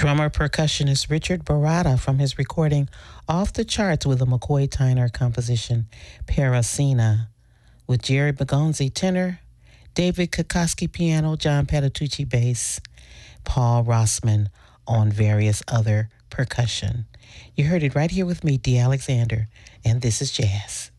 Drummer percussionist Richard Barata from his recording Off the Charts with a McCoy Tyner composition, Parasina, with Jerry Begonzi tenor, David Kokoski piano, John Patitucci bass, Paul Rossman on various other percussion. You heard it right here with me, Dee Alexander, and this is Jazz.